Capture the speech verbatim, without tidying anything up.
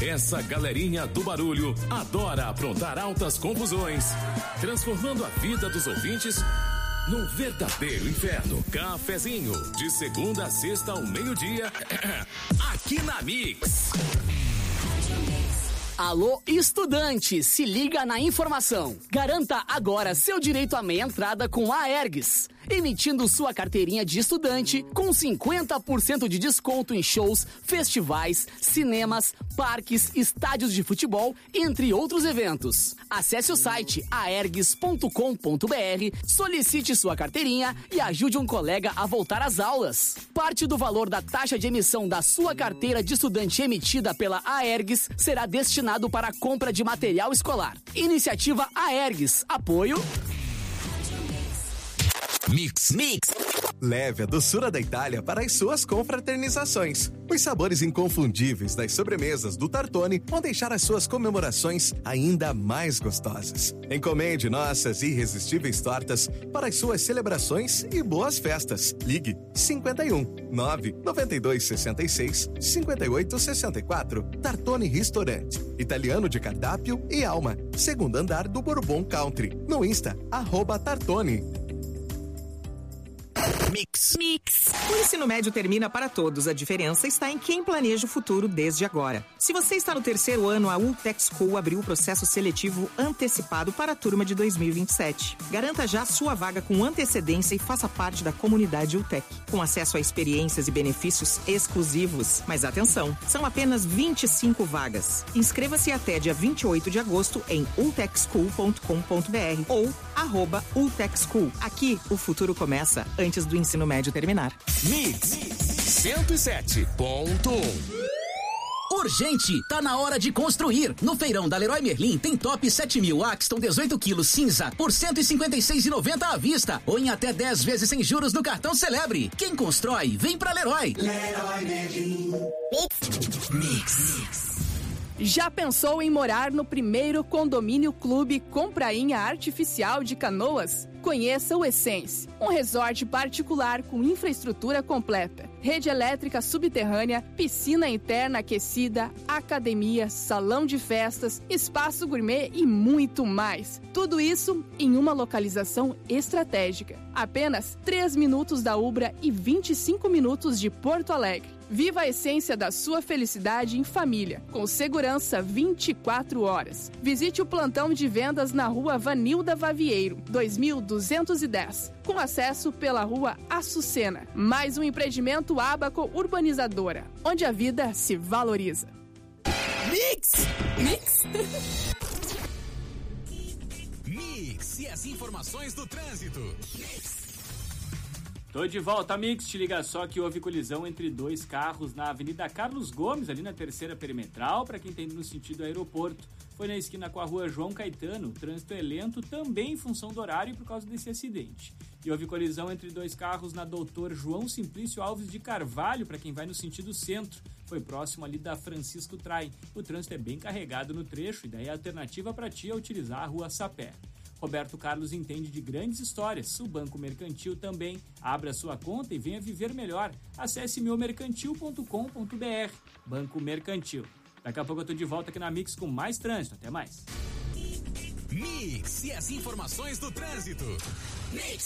Essa galerinha do barulho adora aprontar altas confusões, transformando a vida dos ouvintes num verdadeiro inferno. Cafezinho, de segunda a sexta ao meio-dia, aqui na Mix. Alô, estudante, se liga na informação. Garanta agora seu direito à meia entrada com a Aergs, emitindo sua carteirinha de estudante com cinquenta por cento de desconto em shows, festivais, cinemas, parques, estádios de futebol, entre outros eventos. Acesse o site aergs ponto com ponto br, solicite sua carteirinha e ajude um colega a voltar às aulas. Parte do valor da taxa de emissão da sua carteira de estudante emitida pela Aergs será destinado para a compra de material escolar. Iniciativa Aergs. Apoio Mix. Mix. Leve a doçura da Itália para as suas confraternizações. Os sabores inconfundíveis das sobremesas do Tartone vão deixar as suas comemorações ainda mais gostosas. Encomende nossas irresistíveis tortas para as suas celebrações e boas festas. Ligue cinquenta e um, nove, noventa e dois, sessenta e seis, cinquenta e oito, sessenta e quatro. Tartone Restaurante. Italiano de cardápio e alma. Segundo andar do Bourbon Country. No Insta, arroba Tartone. Mix. Mix. O ensino médio termina para todos. A diferença está em quem planeja o futuro desde agora. Se você está no terceiro ano, a Ultec School abriu o processo seletivo antecipado para a turma de dois mil e vinte e sete. Garanta já sua vaga com antecedência e faça parte da comunidade Ultec, com acesso a experiências e benefícios exclusivos. Mas atenção, são apenas vinte e cinco vagas. Inscreva-se até dia vinte e oito de agosto em ultec school ponto com ponto br ou arroba Ultec School. Aqui, o futuro começa antes do ensino médio terminar. Mix cento e sete ponto um. Urgente, tá na hora de construir. No feirão da Leroy Merlin tem top sete mil Axton dezoito quilos cinza por cento e cinquenta e seis reais e noventa centavos à vista ou em até dez vezes sem juros no cartão Celebre. Quem constrói, vem pra Leroy. Leroy Merlin. Mix. Mix. Já pensou em morar no primeiro condomínio clube com prainha artificial de Canoas? Conheça o Essence, um resort particular com infraestrutura completa, rede elétrica subterrânea, piscina interna aquecida, academia, salão de festas, espaço gourmet e muito mais. Tudo isso em uma localização estratégica. Apenas três minutos da Ubra e vinte e cinco minutos de Porto Alegre. Viva a essência da sua felicidade em família, com segurança vinte e quatro horas. Visite o plantão de vendas na rua Vanilda Vavieiro, dois mil duzentos e dez, com acesso pela rua Açucena. Mais um empreendimento Abaco Urbanizadora, onde a vida se valoriza. Mix! Mix! Mix e as informações do trânsito. Mix. Tô de volta, Mix. Te liga só que houve colisão entre dois carros na Avenida Carlos Gomes, ali na terceira perimetral, para quem tá indo no sentido aeroporto. Foi na esquina com a rua João Caetano. O trânsito é lento também em função do horário e por causa desse acidente. E houve colisão entre dois carros na Doutor João Simplício Alves de Carvalho, para quem vai no sentido centro. Foi próximo ali da Francisco Trai. O trânsito é bem carregado no trecho e daí a alternativa para ti é utilizar a rua Sapé. Roberto Carlos entende de grandes histórias. O Banco Mercantil também. Abra sua conta e venha viver melhor. Acesse meu mercantil ponto com ponto br. Banco Mercantil. Daqui a pouco eu tô de volta aqui na Mix com mais trânsito. Até mais. Mix e as informações do trânsito. Mix.